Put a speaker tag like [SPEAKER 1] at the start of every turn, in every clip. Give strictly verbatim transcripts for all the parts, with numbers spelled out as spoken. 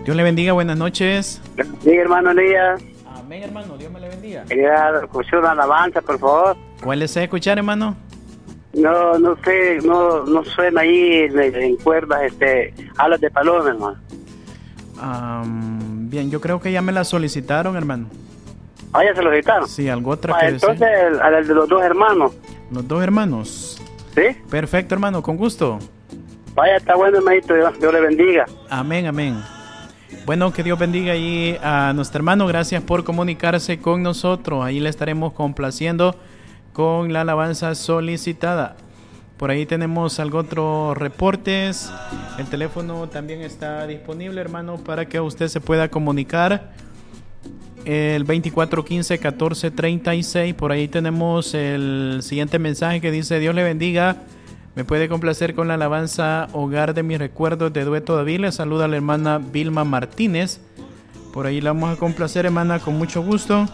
[SPEAKER 1] Dios le bendiga, buenas noches.
[SPEAKER 2] Sí, hermano Elías.
[SPEAKER 1] Amén, hermano, Dios me le bendiga.
[SPEAKER 2] Quería escuchar una alabanza, por favor.
[SPEAKER 1] ¿Cuál desea escuchar, hermano?
[SPEAKER 2] No, no sé, no, no suena ahí en, en cuerdas, este, alas de paloma, hermano.
[SPEAKER 1] Um, bien, yo creo que ya me la solicitaron, hermano.
[SPEAKER 2] Ah, ya se lo quitaron.
[SPEAKER 1] Sí, algo otra
[SPEAKER 2] Ah,
[SPEAKER 1] que
[SPEAKER 2] entonces,
[SPEAKER 1] desee.
[SPEAKER 2] el, al de los dos hermanos.
[SPEAKER 1] Los dos hermanos.
[SPEAKER 2] ¿Sí?
[SPEAKER 1] Perfecto, hermano, con gusto.
[SPEAKER 2] Vaya, está bueno, hermanito, Dios, Dios le bendiga.
[SPEAKER 1] Amén, amén. Bueno, que Dios bendiga ahí a nuestro hermano. Gracias por comunicarse con nosotros. Ahí le estaremos complaciendo con la alabanza solicitada. Por ahí tenemos algo otros reportes. El teléfono también está disponible, hermano, para que usted se pueda comunicar. El veinticuatro quince catorce treinta y seis. Por ahí tenemos el siguiente mensaje que dice: Dios le bendiga. Me puede complacer con la alabanza Hogar de mis recuerdos de Dueto David. Le saluda a la hermana Vilma Martínez. Por ahí la vamos a complacer, hermana, con mucho gusto.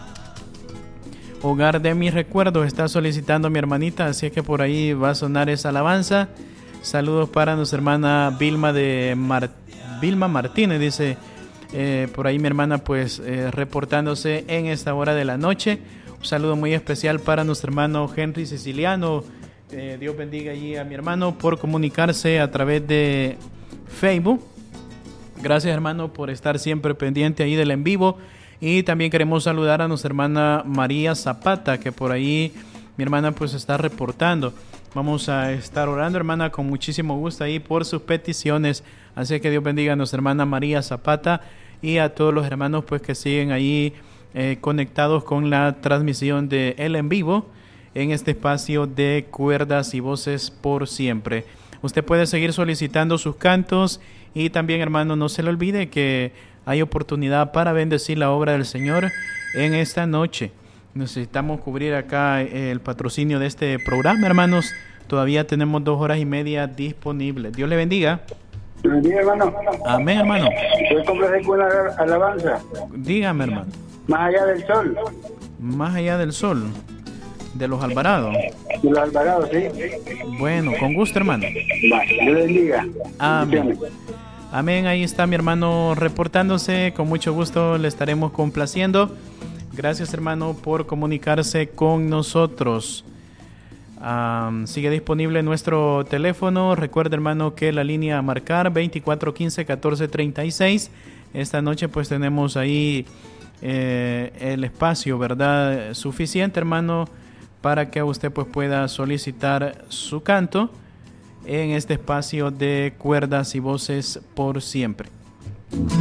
[SPEAKER 1] Hogar de mis recuerdos está solicitando mi hermanita, así es que por ahí va a sonar esa alabanza. Saludos para nuestra hermana Vilma de Mar Vilma Martínez, dice eh, por ahí mi hermana, pues eh, reportándose en esta hora de la noche. Un saludo muy especial para nuestro hermano Henry Siciliano. Eh, Dios bendiga allí a mi hermano por comunicarse a través de Facebook. Gracias, hermano, por estar siempre pendiente ahí del en vivo. Y también queremos saludar a nuestra hermana María Zapata, que por ahí mi hermana pues está reportando. Vamos a estar orando, hermana, con muchísimo gusto ahí por sus peticiones. Así que Dios bendiga a nuestra hermana María Zapata y a todos los hermanos pues que siguen ahí eh, conectados con la transmisión de El en Vivo en este espacio de Cuerdas y Voces por Siempre. Usted puede seguir solicitando sus cantos y también, hermano, no se le olvide que hay oportunidad para bendecir la obra del Señor en esta noche. Necesitamos cubrir acá el patrocinio de este programa, hermanos. Todavía tenemos dos horas y media disponibles. Dios le bendiga.
[SPEAKER 2] Bendiga, hermano.
[SPEAKER 1] Amén, hermano.
[SPEAKER 2] ¿Puedes complacer con la alabanza?
[SPEAKER 1] Dígame, hermano.
[SPEAKER 2] Más allá del sol.
[SPEAKER 1] Más allá del sol. De los Alvarados.
[SPEAKER 2] De los Alvarados, sí.
[SPEAKER 1] Bueno, con gusto, hermano.
[SPEAKER 2] Va, Dios bendiga.
[SPEAKER 1] Amén. Amén, ahí está mi hermano reportándose. Con mucho gusto le estaremos complaciendo. Gracias, hermano, por comunicarse con nosotros. Um, sigue disponible nuestro teléfono. Recuerda, hermano, que la línea a marcar veinticuatro quince catorce treinta y seis. Esta noche pues tenemos ahí eh, el espacio, ¿verdad? Suficiente, hermano, para que usted pues pueda solicitar su canto en este espacio de Cuerdas y Voces por Siempre.